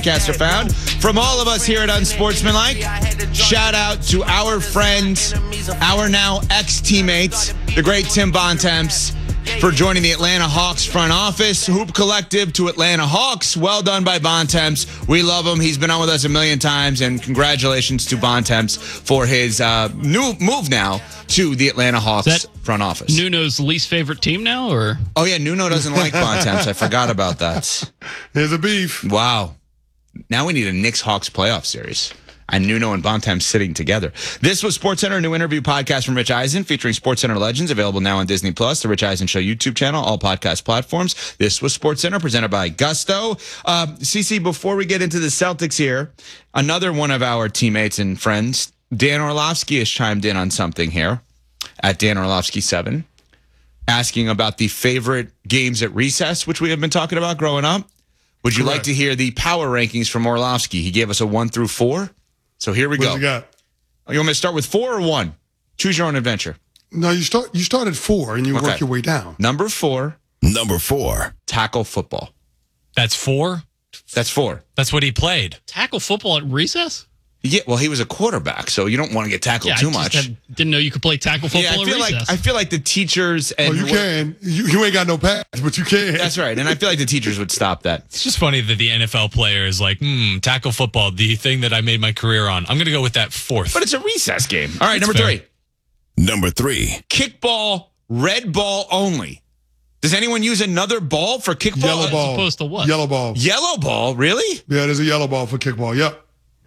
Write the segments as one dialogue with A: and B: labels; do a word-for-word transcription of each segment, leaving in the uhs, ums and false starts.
A: Podcasts are found. From all of us here at Unsportsmanlike, shout out to our friends, our now ex-teammates, the great Tim Bontemps, for joining the Atlanta Hawks front office. Hoop Collective to Atlanta Hawks. Well done by Bontemps. We love him. He's been on with us a million times, and congratulations to Bontemps for his uh, new move now to the Atlanta Hawks front office.
B: Nuno's least favorite team now, or?
A: Oh, yeah, Nuno doesn't like Bontemps. I forgot about that.
C: There's a beef.
A: Wow. Now we need a Knicks-Hawks playoff series. And Nuno and Bontemps sitting together. This was SportsCenter, a new interview podcast from Rich Eisen featuring SportsCenter legends, available now on Disney Plus, the Rich Eisen Show YouTube channel, all podcast platforms. This was SportsCenter, presented by Gusto. Uh, Cece, before we get into the Celtics here, another one of our teammates and friends, Dan Orlovsky, has chimed in on something here at Dan Orlovsky seven, asking about the favorite games at recess, which we have been talking about growing up. Would you Correct. like to hear the power rankings from Orlovsky? He gave us a one through four. So here we
C: what
A: go.
C: You, got?
A: You want me to start with four or one? Choose your own adventure.
C: No, you start. You start at four and you okay. work your way down.
A: Number four.
D: Number four.
A: Tackle football.
E: That's four?
A: That's four.
E: That's what he played.
B: Tackle football at recess?
A: Yeah, well, he was a quarterback, so you don't want to get tackled
B: yeah,
A: too
B: I
A: much.
B: Had, didn't know you could play tackle football
A: yeah, I feel
B: at recess.
A: Like, I feel like the teachers and
C: oh, you can. You, you ain't got no pass, but you can.
A: That's right, and I feel like the teachers would stop that.
E: It's just funny that the N F L player is like, hmm, tackle football, the thing that I made my career on. I'm going to go with that fourth.
A: But it's a recess game. All right,
E: That's
A: number
E: fair.
A: three.
D: Number three.
A: Kickball, red ball only. Does anyone use another ball for kickball?
C: Yellow ball.
B: As opposed to what?
C: Yellow ball.
A: Yellow ball, really?
C: Yeah, there's a yellow ball for kickball. Yep.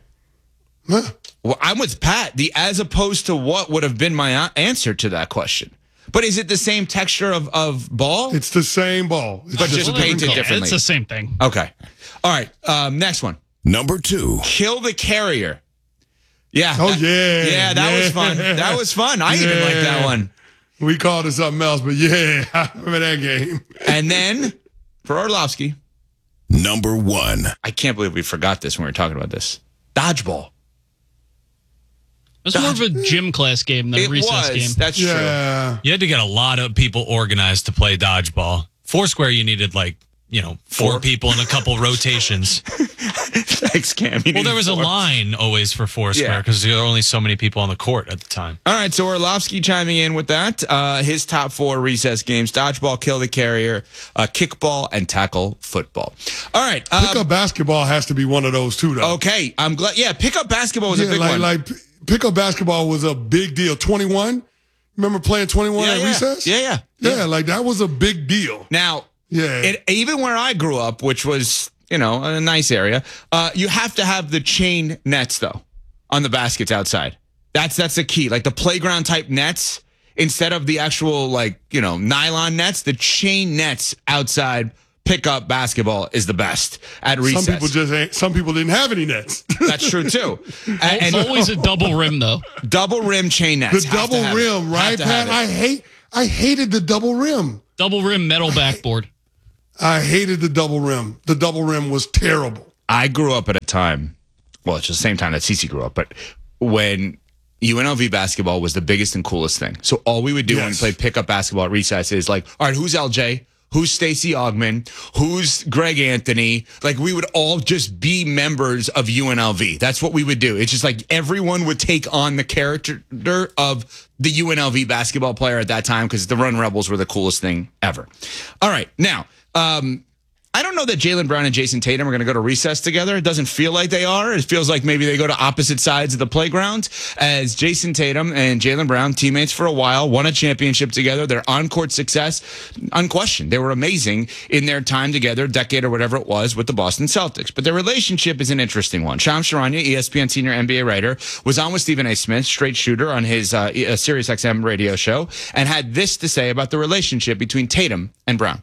C: Huh?
A: Well, I'm with Pat. The as opposed to what would have been my answer to that question. But is it the same texture of, of ball?
C: It's the same ball. It's
A: but just, just painted
B: yeah,
A: differently.
B: It's the same thing.
A: Okay. All right. Um, next one.
D: Number two.
A: Kill the carrier. Yeah.
C: Oh,
A: that,
C: yeah.
A: Yeah, that
C: yeah.
A: was fun. That was fun. I
C: yeah.
A: even like that one.
C: We called it something else, but yeah, I remember that game.
A: And then, for Orlovsky.
D: Number one.
A: I can't believe we forgot this when we were talking about this. Dodgeball.
B: It was more of a gym class game than a
A: it
B: recess
A: was.
B: game.
A: That's
C: yeah.
A: true.
E: You had to get a lot of people organized to play dodgeball. Foursquare, you needed like, you know, four, four? people and a couple rotations.
A: Thanks, Cam. You
E: well, there was
A: four.
E: a line always for Foursquare because yeah. there were only so many people on the court at the time.
A: All right, so Orlovsky chiming in with that. Uh, his top four recess games: dodgeball, kill the carrier, uh, kickball, and tackle football. All right. Um,
C: Pickup basketball has to be one of those too, though.
A: Okay, I'm glad. Yeah, pickup basketball was
C: yeah,
A: a big
C: like,
A: one.
C: Like pickup basketball was a big deal. twenty-one. Remember playing twenty-one
A: yeah,
C: at
A: yeah.
C: recess?
A: Yeah, yeah,
C: yeah. Yeah, like that was a big deal.
A: Now,
C: yeah,
A: it, even where I grew up, which was, you know, a nice area, uh, you have to have the chain nets, though, on the baskets outside. That's that's the key. Like the playground type nets, instead of the actual, like, you know, nylon nets, the chain nets outside pickup basketball is the best at recess.
C: Some people just ain't, some people didn't have any nets.
A: That's true, too. And,
B: and always a double rim, though.
A: Double rim chain nets.
C: The double rim, right, Pat? I hate, I hated the double rim.
B: Double rim metal backboard.
C: I hated the double rim. The double rim was terrible.
A: I grew up at a time, well, it's the same time that Cece grew up, but when U N L V basketball was the biggest and coolest thing. So all we would do yes. when we played pickup basketball at recess is like, all right, who's L J? Who's Stacey Augmon? Who's Greg Anthony? Like, we would all just be members of U N L V. That's what we would do. It's just like everyone would take on the character of the U N L V basketball player at that time because the Run Rebels were the coolest thing ever. All right, now, um, I don't know that Jaylen Brown and Jason Tatum are going to go to recess together. It doesn't feel like they are. It feels like maybe they go to opposite sides of the playground, as Jason Tatum and Jaylen Brown, teammates for a while, won a championship together. Their on-court success, unquestioned. They were amazing in their time together, decade or whatever it was, with the Boston Celtics. But their relationship is an interesting one. Shams Charania, E S P N senior N B A writer, was on with Stephen A. Smith, straight shooter, on his uh, Sirius X M radio show, and had this to say about the relationship between Tatum and Brown.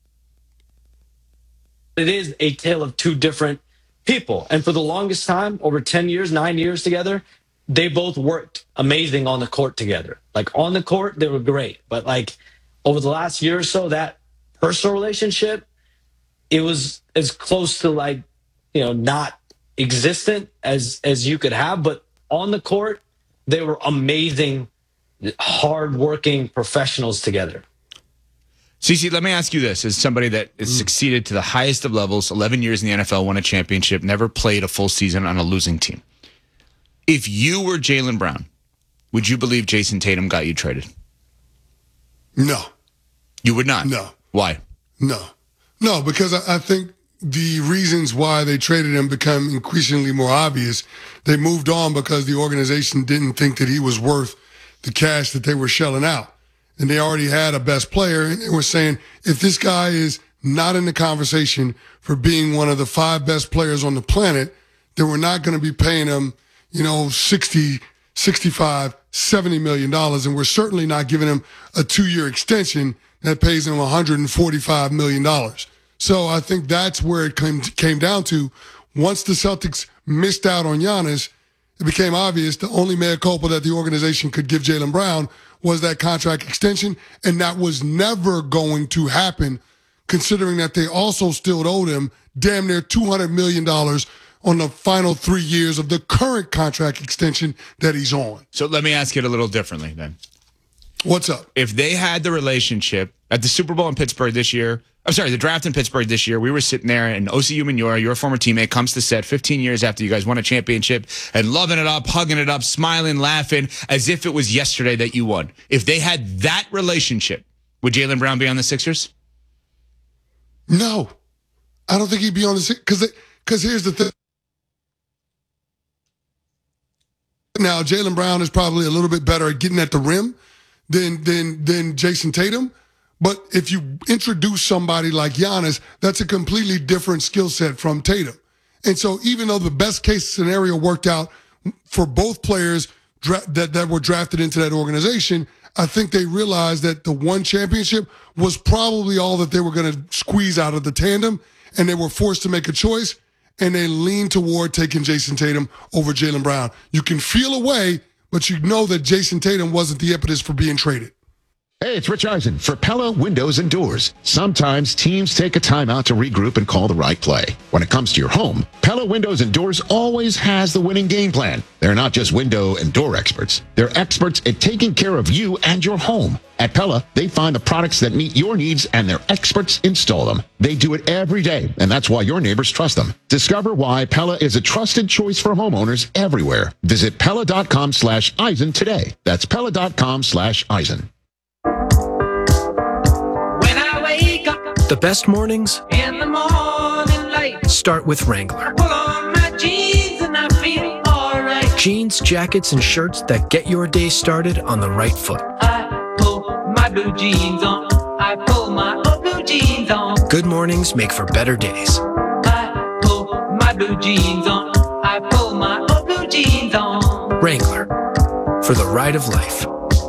F: It is a tale of two different people. And for the longest time, over ten years, nine years together, they both worked amazing on the court together. Like, on the court, they were great. But, like, over the last year or so, that personal relationship, it was as close to, like, you know, not existent as, as you could have. But on the court, they were amazing, hardworking professionals together.
A: Cece, let me ask you this. As somebody that has mm. succeeded to the highest of levels, eleven years in the N F L, won a championship, never played a full season on a losing team. If you were Jaylen Brown, would you believe Jason Tatum got you traded?
C: No.
A: You would not?
C: No.
A: Why?
C: No. No, because I, I think the reasons why they traded him become increasingly more obvious. They moved on because the organization didn't think that he was worth the cash that they were shelling out. And they already had a best player, and they were saying, if this guy is not in the conversation for being one of the five best players on the planet, then we're not going to be paying him, you know, sixty, sixty-five, seventy million dollars. And we're certainly not giving him a two-year extension that pays him one hundred forty-five million dollars. So I think that's where it came, came down to. Once the Celtics missed out on Giannis, it became obvious the only mea culpa that the organization could give Jaylen Brown was that contract extension, and that was never going to happen, considering that they also still owed him damn near two hundred million dollars on the final three years of the current contract extension that he's on.
A: So let me ask it a little differently then.
C: What's up?
A: If they had the relationship at the Super Bowl in Pittsburgh this year, I'm sorry, the draft in Pittsburgh this year, we were sitting there and O C Umenyiora, your former teammate, comes to set fifteen years after you guys won a championship and loving it up, hugging it up, smiling, laughing as if it was yesterday that you won. If they had that relationship, would Jaylen Brown be on the Sixers?
C: No. I don't think he'd be on the Sixers. Because because here's the thing. Now, Jaylen Brown is probably a little bit better at getting at the rim than than than Jason Tatum. But if you introduce somebody like Giannis, that's a completely different skill set from Tatum. And so even though the best case scenario worked out for both players dra- that, that were drafted into that organization, I think they realized that the one championship was probably all that they were going to squeeze out of the tandem, and they were forced to make a choice, and they leaned toward taking Jason Tatum over Jaylen Brown. You can feel a way, but you know that Jason Tatum wasn't the impetus for being traded.
G: Hey, it's Rich Eisen for Pella Windows and Doors. Sometimes teams take a timeout to regroup and call the right play. When it comes to your home, Pella Windows and Doors always has the winning game plan. They're not just window and door experts. They're experts at taking care of you and your home. At Pella, they find the products that meet your needs and their experts install them. They do it every day, and that's why your neighbors trust them. Discover why Pella is a trusted choice for homeowners everywhere. Visit Pella.com slash Eisen today. That's Pella.com slash Eisen.
H: The best mornings
I: in the morning light
H: start with Wrangler.
I: Pull on my jeans and I feel all right.
H: Jeans, jackets, and shirts that get your day started on the right foot.
I: I pull my blue jeans on. I pull my old blue jeans on.
H: Good mornings make for better days.
I: I pull my blue jeans on. I pull my old blue jeans on.
H: Wrangler, for the ride of life.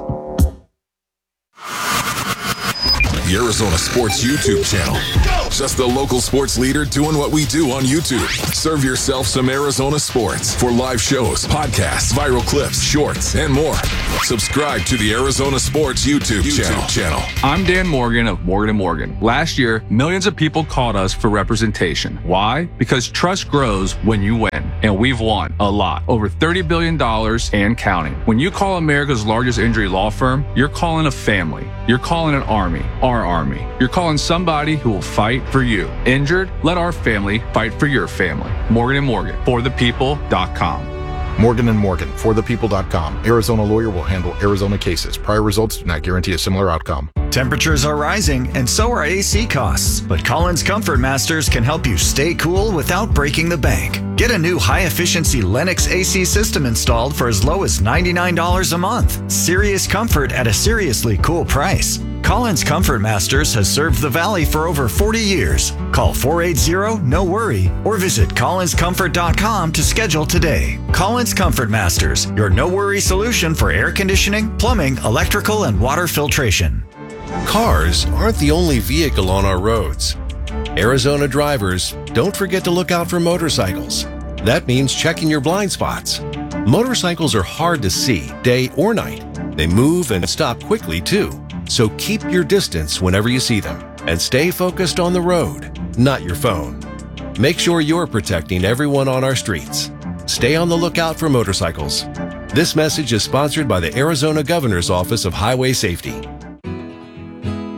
J: The Arizona Sports YouTube channel. Just the local sports leader doing what we do on YouTube. Serve yourself some Arizona sports for live shows, podcasts, viral clips, shorts, and more. Subscribe to the Arizona Sports YouTube, YouTube channel. channel.
K: I'm Dan Morgan of Morgan and Morgan. Last year, millions of people called us for representation. Why? Because trust grows when you win. And we've won a lot. Over thirty billion dollars and counting. When you call America's largest injury law firm, you're calling a family. You're calling an army. Our army. You're calling somebody who will fight for you. Injured? Let our family fight for your family. Morgan and Morgan, for the people dot com.
L: Morgan and Morgan, for the people dot com. Arizona lawyer will handle Arizona cases. Prior results do not guarantee a similar outcome.
M: Temperatures are rising, and so are A C costs. But Collins Comfort Masters can help you stay cool without breaking the bank. Get a new high-efficiency Lennox A C system installed for as low as ninety-nine dollars a month. Serious comfort at a seriously cool price. Collins Comfort Masters has served the Valley for over forty years. Call four eight zero, no worry, or visit collins comfort dot com to schedule today. Collins Comfort Masters, your no-worry solution for air conditioning, plumbing, electrical, and water filtration.
N: Cars aren't the only vehicle on our roads. Arizona drivers, don't forget to look out for motorcycles. That means checking your blind spots. Motorcycles are hard to see, day or night. They move and stop quickly, too. So keep your distance whenever you see them. And stay focused on the road, not your phone. Make sure you're protecting everyone on our streets. Stay on the lookout for motorcycles. This message is sponsored by the Arizona Governor's Office of Highway Safety.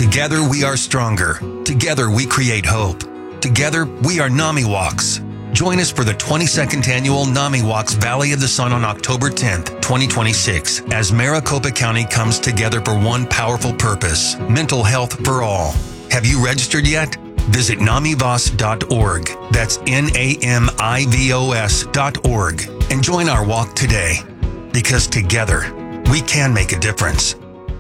O: Together we are stronger. Together we create hope. Together we are NAMI Walks. Join us for the twenty-second annual NAMI Walks Valley of the Sun on October tenth, twenty twenty-six, as Maricopa County comes together for one powerful purpose: mental health for all. Have you registered yet? Visit namivos dot org. That's N A M I V O S dot org. And join our walk today. Because together, we can make a difference.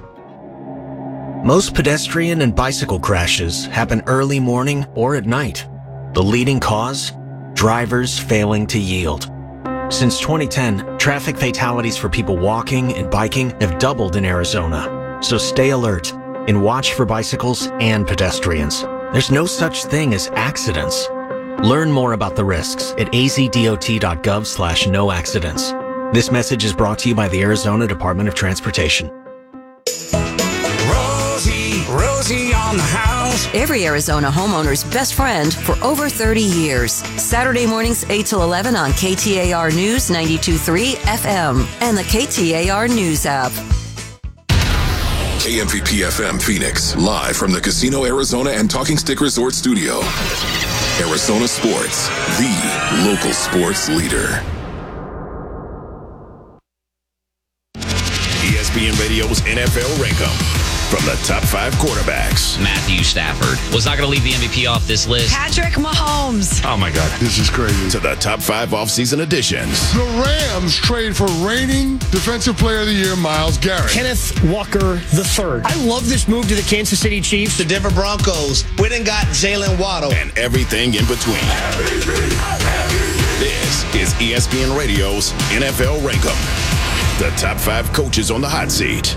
H: Most pedestrian and bicycle crashes happen early morning or at night. The leading cause? Drivers failing to yield. Since twenty ten, traffic fatalities for people walking and biking have doubled in Arizona. So stay alert and watch for bicycles and pedestrians. There's no such thing as accidents. Learn more about the risks at a z d o t dot gov slash no accidents. This message is brought to you by the Arizona Department of Transportation.
P: Rosie, Rosie on the house. Every Arizona homeowner's best friend for over thirty years. Saturday mornings eight till eleven on K T A R News ninety-two point three F M and the K T A R News app.
J: K M V P F M Phoenix, live from the Casino Arizona and Talking Stick Resort Studio. Arizona Sports, the local sports leader.
D: E S P N Radio's N F L Rankum. From the top five quarterbacks.
Q: Matthew Stafford was not going to leave the M V P off this list.
R: Patrick Mahomes.
A: Oh, my God.
C: This is crazy.
D: To the top five offseason additions.
C: The Rams trade for reigning Defensive Player of the Year, Myles Garrett.
S: Kenneth Walker the third. I love this move to the Kansas City Chiefs.
T: The Denver Broncos went and got Jalen Waddle.
D: And everything in between. This is E S P N Radio's N F L Rankum. The top five coaches on the hot seat.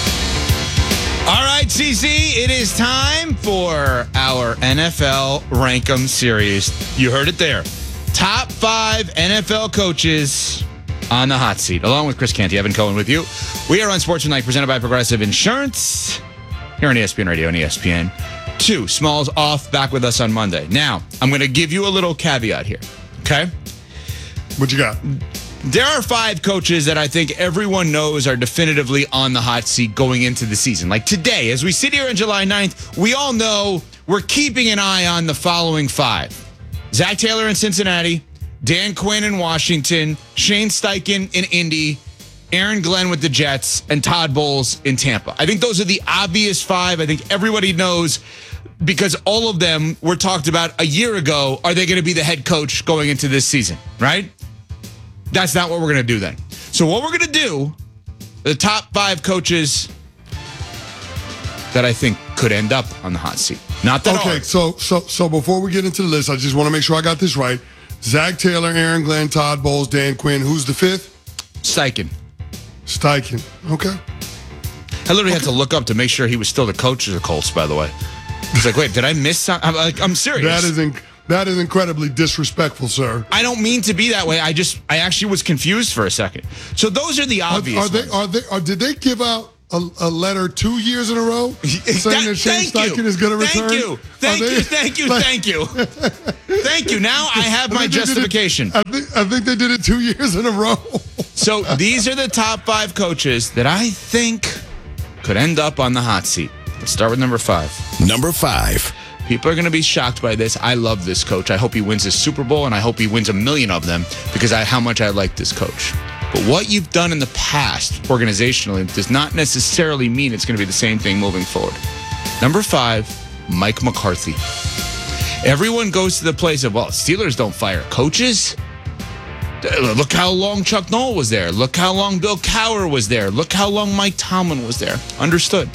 A: All right, C C, it is time for our N F L Rankum series. You heard it there. Top five N F L coaches on the hot seat. Along with Chris Canty, Evan Cohen with you. We are on Sports Tonight, presented by Progressive Insurance. Here on E S P N Radio and E S P N two. Smalls off, back with us on Monday. Now, I'm going to give you a little caveat here, okay?
C: What you got?
A: There are five coaches that I think everyone knows are definitively on the hot seat going into the season. Like today, as we sit here on July ninth, we all know we're keeping an eye on the following five. Zach Taylor in Cincinnati, Dan Quinn in Washington, Shane Steichen in Indy, Aaron Glenn with the Jets, and Todd Bowles in Tampa. I think those are the obvious five. I think everybody knows because all of them were talked about a year ago. Are they going to be the head coach going into this season, right? That's not what we're going to do then. So what we're going to do, the top five coaches that I think could end up on the hot seat. Not that
C: Okay,
A: hard.
C: so so so before we get into the list, I just want to make sure I got this right. Zach Taylor, Aaron Glenn, Todd Bowles, Dan Quinn. Who's the fifth?
A: Steichen.
C: Steichen. Okay.
A: I literally had to look up to make sure he was still the coach of the Colts, by the way. He's like, wait, did I miss something? I'm, like, I'm serious.
C: That is inc- that is incredibly disrespectful, sir.
A: I don't mean to be that way. I just, I actually was confused for a second. So those are the obvious
C: Are, are they?
A: ones.
C: Are they? Are, did they give out a, a letter two years in a row saying that, that Shane
A: thank
C: Steichen
A: you.
C: is going to return?
A: Thank you. Thank
C: Are
A: you.
C: they-
A: Thank you.
C: like-
A: Thank you. Thank you. Now I have
C: I
A: my
C: think they did it-
A: justification.
C: I think, I think they did it two years in a row.
A: So these are the top five coaches that I think could end up on the hot seat. Let's start with number five.
D: Number five.
A: People are going to be shocked by this. I love this coach. I hope he wins a Super Bowl, and I hope he wins a million of them because I how much I like this coach. But what you've done in the past organizationally does not necessarily mean it's going to be the same thing moving forward. Number five, Mike McCarthy. Everyone goes to the place of, well, Steelers don't fire coaches. Look how long Chuck Noll was there. Look how long Bill Cowher was there. Look how long Mike Tomlin was there. Understood.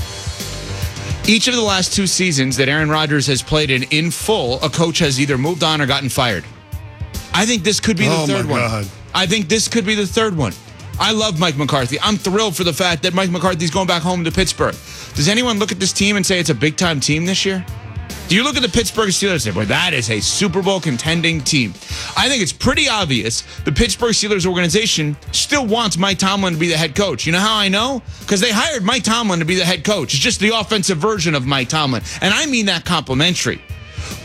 A: Each of the last two seasons that Aaron Rodgers has played in in full, a coach has either moved on or gotten fired. I think this could be the
C: Oh, my
A: third one.
C: God.
A: I think this could be the third one. I love Mike McCarthy. I'm thrilled for the fact that Mike McCarthy's going back home to Pittsburgh. Does anyone look at this team and say it's a big-time team this year? Do you look at the Pittsburgh Steelers and say, boy, that is a Super Bowl contending team? I think it's pretty obvious the Pittsburgh Steelers organization still wants Mike Tomlin to be the head coach. You know how I know? Because they hired Mike Tomlin to be the head coach. It's just the offensive version of Mike Tomlin. And I mean that complimentary. But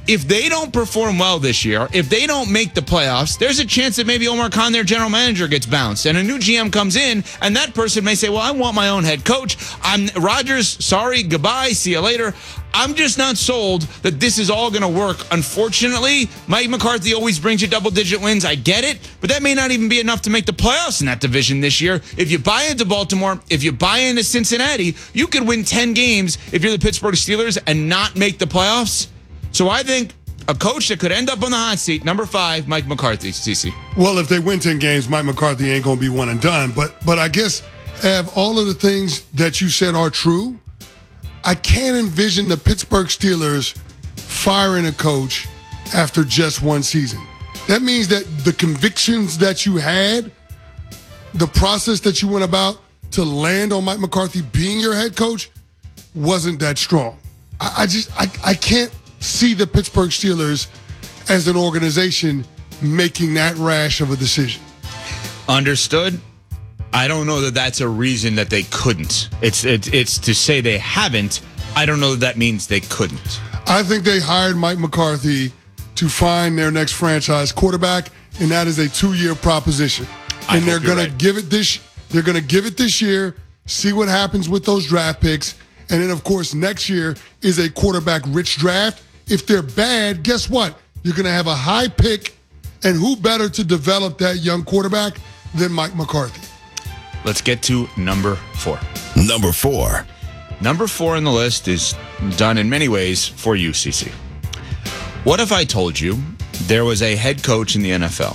A: if they don't perform well this year, if they don't make the playoffs, there's a chance that maybe Omar Khan, their general manager, gets bounced. And a new G M comes in, and that person may say, well, I want my own head coach. I'm Rodgers, sorry, goodbye, see you later. I'm just not sold that this is all going to work. Unfortunately, Mike McCarthy always brings you double-digit wins. I get it, but that may not even be enough to make the playoffs in that division this year. If you buy into Baltimore, if you buy into Cincinnati, you could win ten games if you're the Pittsburgh Steelers and not make the playoffs. So I think a coach that could end up on the hot seat, number five, Mike McCarthy, C C.
C: Well, if they win ten games, Mike McCarthy ain't going to be one and done. But but I guess, Ev, all of the things that you said are true. I can't envision the Pittsburgh Steelers firing a coach after just one season. That means that the convictions that you had, the process that you went about to land on Mike McCarthy being your head coach wasn't that strong. I, I just, I, I can't see the Pittsburgh Steelers as an organization making that rash of a decision.
A: Understood. I don't know that that's a reason that they couldn't. It's, it's it's to say they haven't. I don't know that that means they couldn't.
C: I think they hired Mike McCarthy to find their next franchise quarterback, and that is a two-year proposition.
A: I
C: and they're
A: hope you're
C: going
A: right.
C: to give it this. They're going to give it this year. See what happens with those draft picks, and then of course next year is a quarterback-rich draft. If they're bad, guess what? You're going to have a high pick, and who better to develop that young quarterback than Mike McCarthy?
A: Let's get to number four.
D: Number four.
A: Number four on the list is done in many ways for you, C C. What if I told you there was a head coach in the N F L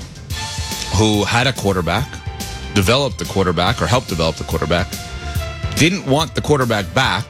A: who had a quarterback, developed the quarterback or helped develop the quarterback, didn't want the quarterback back,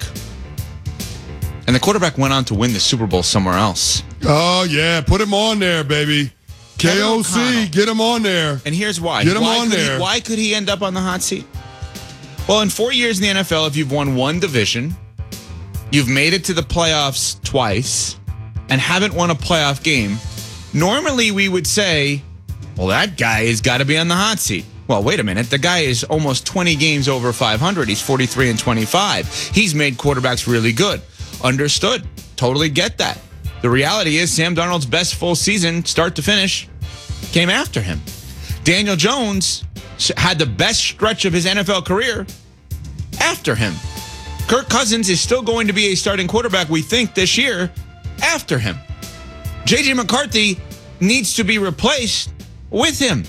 A: and the quarterback went on to win the Super Bowl somewhere else?
C: Oh, yeah. Put him on there, baby. K O C, get him on there.
A: And here's why.
C: Get him
A: why
C: on
A: could
C: there.
A: He, why could he end up on the hot seat? Well, in four years in the N F L, if you've won one division, you've made it to the playoffs twice, and haven't won a playoff game, normally we would say, well, that guy has got to be on the hot seat. Well, wait a minute. The guy is almost twenty games over five hundred. He's forty-three and twenty-five. He's made quarterbacks really good. Understood. Totally get that. The reality is Sam Darnold's best full season, start to finish, came after him. Daniel Jones had the best stretch of his N F L career after him. Kirk Cousins is still going to be a starting quarterback, we think, this year after him. J J McCarthy needs to be replaced with him.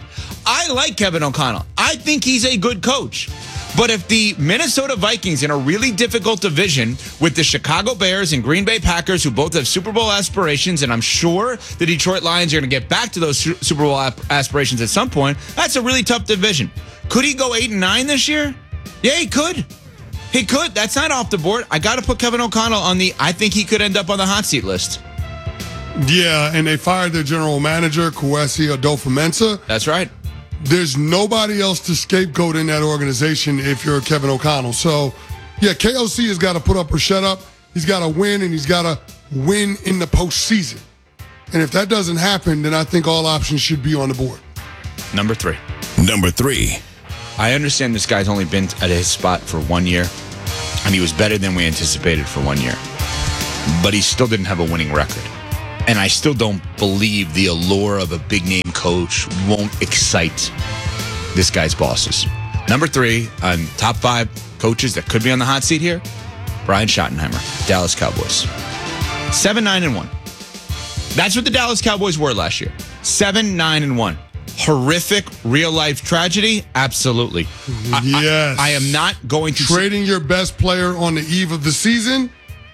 A: I like Kevin O'Connell. I think he's a good coach. But if the Minnesota Vikings in a really difficult division with the Chicago Bears and Green Bay Packers, who both have Super Bowl aspirations, and I'm sure the Detroit Lions are going to get back to those Super Bowl aspirations at some point, that's a really tough division. Could he go eight and nine this year? Yeah, he could. He could. That's not off the board. I got to put Kevin O'Connell on the I think he could end up on the hot seat list.
C: Yeah, and they fired their general manager, Kwesi Adofo-Mensah.
A: That's right.
C: There's nobody else to scapegoat in that organization if you're Kevin O'Connell. So, yeah, K O C has got to put up or shut up. He's got to win, and he's got to win in the postseason. And if that doesn't happen, then I think all options should be on the board.
A: Number three.
D: Number three.
A: I understand this guy's only been at his spot for one year, and he was better than we anticipated for one year. But he still didn't have a winning record. And I still don't believe the allure of a big-name coach won't excite this guy's bosses. Number three, on top five coaches that could be on the hot seat here, Brian Schottenheimer, Dallas Cowboys. seven nine and one. That's what the Dallas Cowboys were last year. seven nine and one. Horrific real-life tragedy? Absolutely.
C: Yes.
A: I, I, I am not going to...
C: Trading your best player on the eve of the season?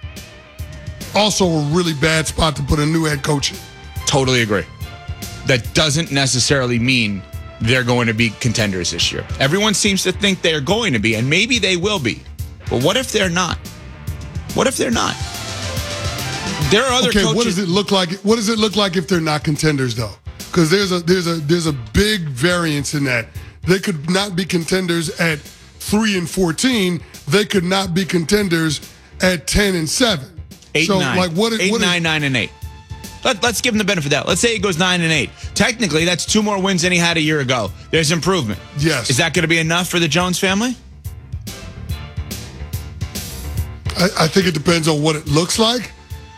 C: Also a really bad spot to put a new head coach in.
A: Totally agree. That doesn't necessarily mean they're going to be contenders this year. Everyone seems to think they're going to be, and maybe they will be. But what if they're not? What if they're not? There are other
C: okay,
A: coaches.
C: What does it look like? What does it look like if they're not contenders, though? Because there's a there's a there's a big variance in that. They could not be contenders at three and fourteen. They could not be contenders at ten and seven.
A: Eight
C: so,
A: and nine.
C: Like what,
A: eight,
C: what
A: nine,
C: is,
A: nine, and eight. Let, let's give him the benefit of that. Let's say he goes nine and eight. Technically, that's two more wins than he had a year ago. There's improvement.
C: Yes.
A: Is that going to be enough for the Jones family?
C: I, I think it depends on what it looks like.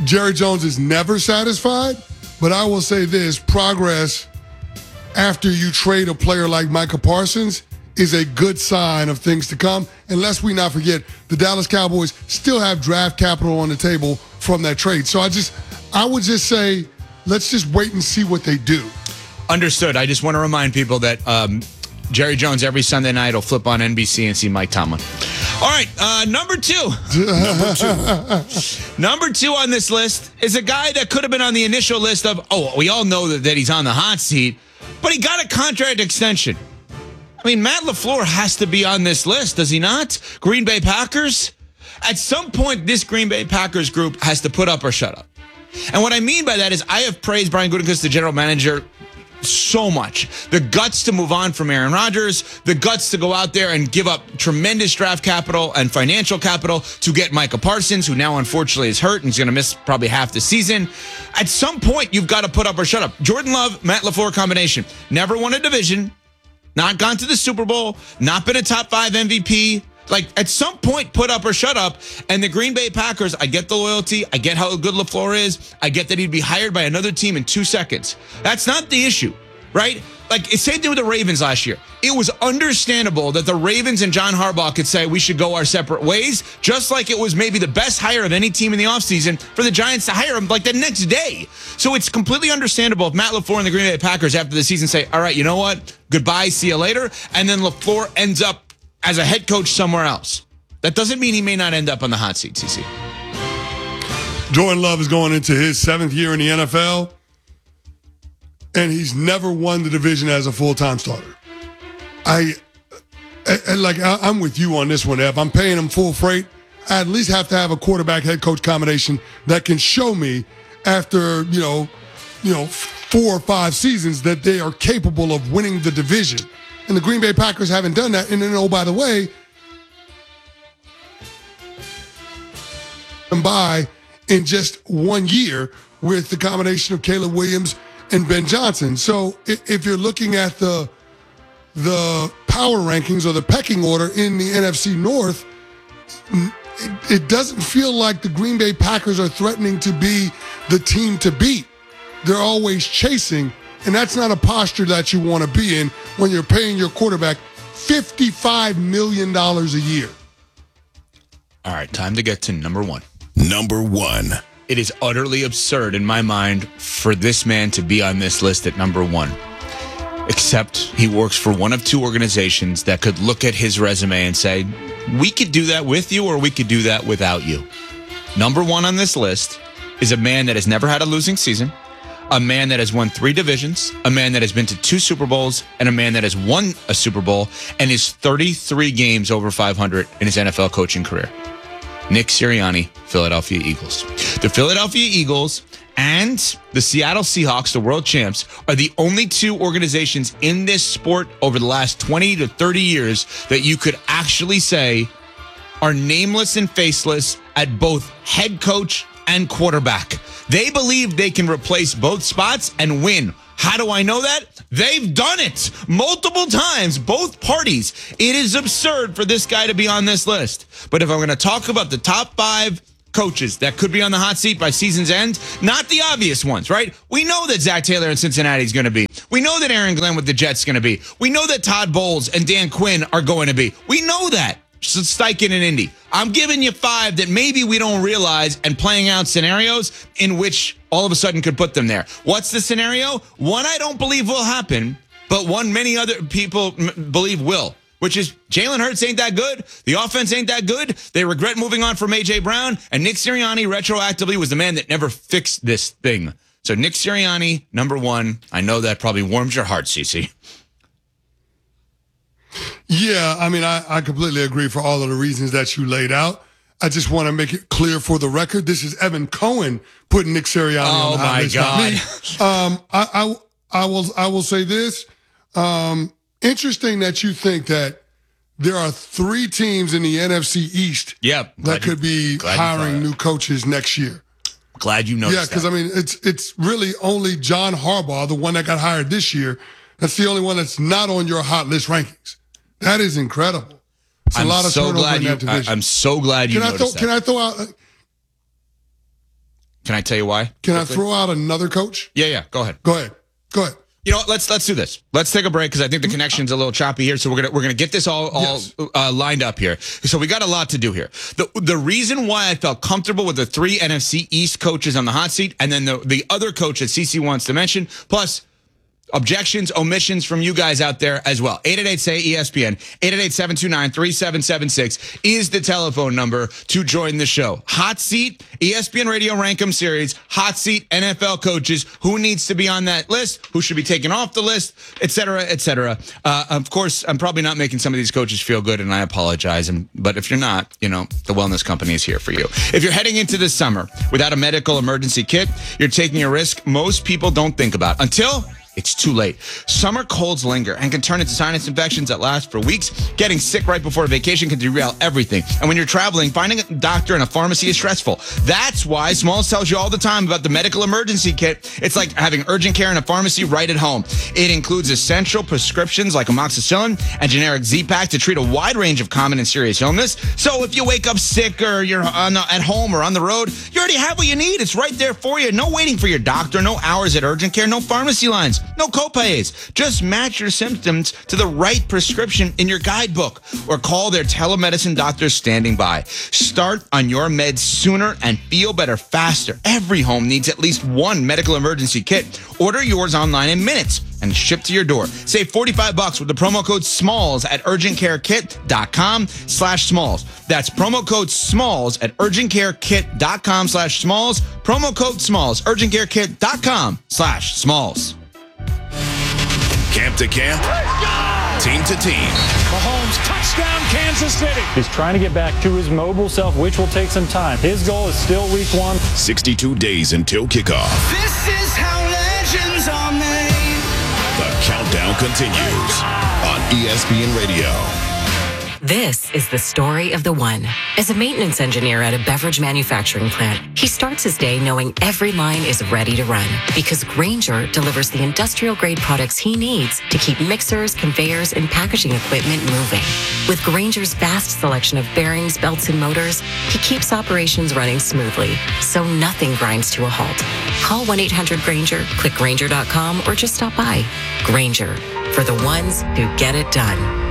C: Jerry Jones is never satisfied, but I will say this, progress after you trade a player like Micah Parsons is a good sign of things to come. And lest we not forget, the Dallas Cowboys still have draft capital on the table from that trade. So I just, I would just say, let's just wait and see what they do.
A: Understood. I just want to remind people that um, Jerry Jones every Sunday night will flip on N B C and see Mike Tomlin. All right, uh, number two. number two. Number two on this list is a guy that could have been on the initial list of, oh, we all know that, that he's on the hot seat, but he got a contract extension. I mean, Matt LaFleur has to be on this list, does he not? Green Bay Packers? At some point, this Green Bay Packers group has to put up or shut up. And what I mean by that is I have praised Brian Gutekunst, the general manager, so much. The guts to move on from Aaron Rodgers, the guts to go out there and give up tremendous draft capital and financial capital to get Micah Parsons, who now unfortunately is hurt and is going to miss probably half the season. At some point, you've got to put up or shut up. Jordan Love, Matt LaFleur combination. Never won a division, not gone to the Super Bowl, not been a top five M V P. Like, at some point, put up or shut up. And the Green Bay Packers, I get the loyalty. I get how good LaFleur is. I get that he'd be hired by another team in two seconds. That's not the issue, right? Like, it's same thing with the Ravens last year. It was understandable that the Ravens and John Harbaugh could say we should go our separate ways, just like it was maybe the best hire of any team in the offseason for the Giants to hire him like the next day. So it's completely understandable if Matt LaFleur and the Green Bay Packers after the season say, all right, you know what? Goodbye, see you later. And then LaFleur ends up as a head coach somewhere else. That doesn't mean he may not end up on the hot seat, C C.
C: Jordan Love is going into his seventh year in the N F L, and he's never won the division as a full-time starter. I, I like, I, I'm with you on this one, Ev. I'm paying him full freight. I at least have to have a quarterback head coach combination that can show me after, you know, you know, four or five seasons that they are capable of winning the division. And the Green Bay Packers haven't done that. And then, oh, by the way, and by in just one year with the combination of Caleb Williams and Ben Johnson. So if you're looking at the the power rankings or the pecking order in the N F C North, it, it doesn't feel like the Green Bay Packers are threatening to be the team to beat. They're always chasing. And that's not a posture that you want to be in when you're paying your quarterback fifty-five million dollars a year.
A: All right, time to get to number one.
D: Number one.
A: It is utterly absurd in my mind for this man to be on this list at number one. Except he works for one of two organizations that could look at his resume and say, we could do that with you or we could do that without you. Number one on this list is a man that has never had a losing season, a man that has won three divisions, a man that has been to two Super Bowls, and a man that has won a Super Bowl and is thirty-three games over five hundred in his N F L coaching career. Nick Sirianni, Philadelphia Eagles. The Philadelphia Eagles and the Seattle Seahawks, the world champs, are the only two organizations in this sport over the last twenty to thirty years that you could actually say are nameless and faceless at both head coach and quarterback. They believe they can replace both spots and win. How do I know that? They've done it multiple times, both parties. It is absurd for this guy to be on this list. But if I'm going to talk about the top five coaches that could be on the hot seat by season's end, not the obvious ones, right? We know that Zach Taylor in Cincinnati is going to be. We know that Aaron Glenn with the Jets is going to be. We know that Todd Bowles and Dan Quinn are going to be. We know that. Steichen and Indy. I'm giving you five that maybe we don't realize and playing out scenarios in which all of a sudden could put them there. What's the scenario? One I don't believe will happen, but one many other people m- believe will, which is Jalen Hurts ain't that good. The offense ain't that good. They regret moving on from A J Brown, and Nick Sirianni retroactively was the man that never fixed this thing. So Nick Sirianni, number one. I know that probably warms your heart, Cece.
C: Yeah, I mean, I, I completely agree for all of the reasons that you laid out. I just want to make it clear for the record, this is Evan Cohen putting Nick Sirianni
A: oh
C: on the hot list.
A: Oh, my
C: God. Um, I, I, I, will, I will say this. Um, interesting that you think that there are three teams in the N F C East
A: yep,
C: that could be hiring new coaches next year.
A: Glad you noticed
C: Yeah, because, I mean, it's it's really only John Harbaugh, the one that got hired this year. That's the only one that's not on your hot list rankings. That is incredible. It's a
A: I'm
C: lot of
A: so
C: turnover
A: glad
C: in
A: you,
C: that division.
A: I, I'm so glad you
C: can
A: noticed
C: I throw,
A: that.
C: Can I throw out?
A: Can I tell you why?
C: Can
A: quickly?
C: I throw out another coach?
A: Yeah, yeah. Go ahead.
C: Go ahead. Go ahead.
A: You know what? Let's let's do this. Let's take a break because I think the connection's a little choppy here. So we're gonna we're gonna get this all all
C: Yes.
A: uh, lined up here. So we got a lot to do here. The the reason why I felt comfortable with the three N F C East coaches on the hot seat, and then the the other coach that C C wants to mention, plus objections, omissions from you guys out there as well. eight eight eight, S A Y, E S P N, eight eight eight, seven two nine, three seven seven six is the telephone number to join the show. Hot Seat, E S P N Radio Rankum Series, Hot Seat, N F L coaches, who needs to be on that list, who should be taken off the list, et cetera, et cetera. Uh, of course, I'm probably not making some of these coaches feel good, and I apologize. And, but if you're not, you know, the Wellness Company is here for you. If you're heading into this summer without a medical emergency kit, you're taking a risk most people don't think about until it's too late. Summer colds linger and can turn into sinus infections that last for weeks. Getting sick right before a vacation can derail everything. And when you're traveling, finding a doctor in a pharmacy is stressful. That's why Smalls tells you all the time about the medical emergency kit. It's like having urgent care in a pharmacy right at home. It includes essential prescriptions like amoxicillin and generic Z-Pak to treat a wide range of common and serious illness. So if you wake up sick or you're on, at home or on the road, you already have what you need. It's right there for you. No waiting for your doctor, no hours at urgent care, no pharmacy lines. No copays. Just match your symptoms to the right prescription in your guidebook or call their telemedicine doctors standing by. Start on your meds sooner and feel better faster. Every home needs at least one medical emergency kit. Order yours online in minutes and ship to your door. Save forty-five bucks with the promo code SMALLS at urgentcarekit.com slash SMALLS. That's promo code SMALLS at urgentcarekit.com slash SMALLS. Promo code SMALLS, urgentcarekit.com slash SMALLS.
D: Camp to camp, team to team.
R: Mahomes, touchdown, Kansas City. He's trying to get back to his mobile self, which will take some time. His goal is still week one.
D: sixty-two days until kickoff.
I: This is how legends are made.
D: The countdown continues on E S P N Radio.
U: This is the story of the one. As a maintenance engineer at a beverage manufacturing plant, he starts his day knowing every line is ready to run because Grainger delivers the industrial-grade products he needs to keep mixers, conveyors, and packaging equipment moving. With Grainger's vast selection of bearings, belts, and motors, he keeps operations running smoothly, so nothing grinds to a halt. Call one eight hundred Grainger, click Grainger dot com, or just stop by. Grainger, for the ones who get it done.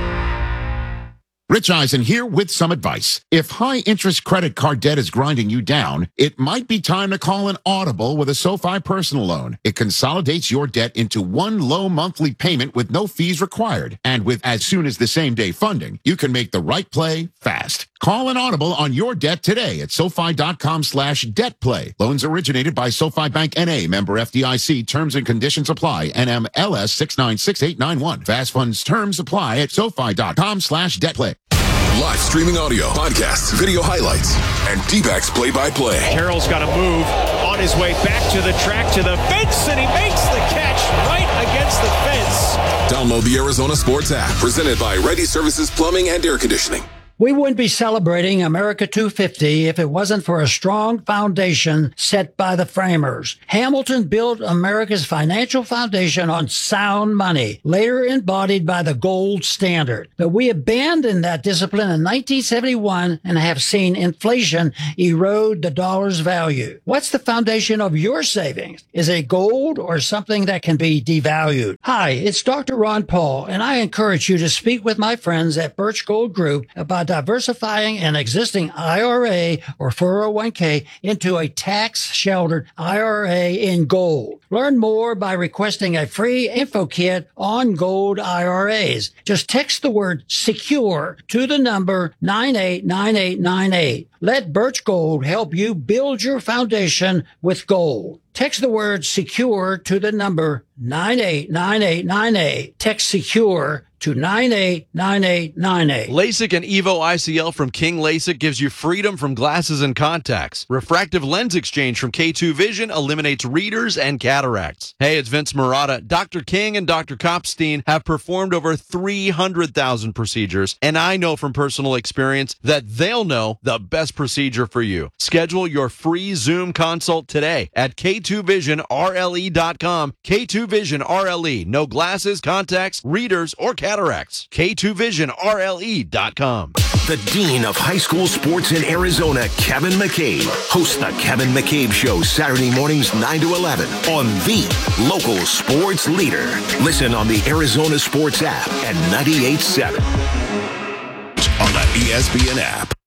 G: Rich Eisen here with some advice. If high-interest credit card debt is grinding you down, it might be time to call an Audible with a SoFi personal loan. It consolidates your debt into one low monthly payment with no fees required. And with as soon as the same-day funding, you can make the right play fast. Call an Audible on your debt today at SoFi.com slash debt play. Loans originated by SoFi Bank N A, member F D I C. Terms and conditions apply. N M L S six nine six eight nine one. Fast funds terms apply at SoFi.com slash debt play.
J: Live streaming audio, podcasts, video highlights, and D-backs play-by-play.
R: Carroll's got to move on his way back to the track, to the fence, and he makes the catch right against the fence.
J: Download the Arizona Sports app, presented by Ready Services Plumbing and Air Conditioning.
V: We wouldn't be celebrating America two fifty if it wasn't for a strong foundation set by the framers. Hamilton built America's financial foundation on sound money, later embodied by the gold standard. But we abandoned that discipline in nineteen seventy-one and have seen inflation erode the dollar's value. What's the foundation of your savings? Is it gold or something that can be devalued? Hi, it's Doctor Ron Paul, and I encourage you to speak with my friends at Birch Gold Group about diversifying an existing I R A or four oh one k into a tax-sheltered I R A in gold. Learn more by requesting a free info kit on gold I R As. Just text the word SECURE to the number nine eight nine eight nine eight. Let Birch Gold help you build your foundation with gold. Text the word SECURE to the number nine eight nine eight nine eight. Text SECURE to nine eight nine eight nine eight.
W: LASIK and EVO I C L from King LASIK gives you freedom from glasses and contacts. Refractive lens exchange from K two Vision eliminates readers and cataracts. Hey, it's Vince Marotta. Doctor King and Doctor Kopstein have performed over three hundred thousand procedures, and I know from personal experience that they'll know the best procedure for you. Schedule your free Zoom consult today at K two vision R L E dot com. K two Vision R L E. No glasses, contacts, readers, or cataracts. cataracts. K two vision R L E dot com.
D: The Dean of High School Sports in Arizona, Kevin McCabe, hosts the Kevin McCabe Show Saturday mornings nine to eleven on the local sports leader. Listen on the Arizona Sports app at ninety-eight point seven. On the E S P N app.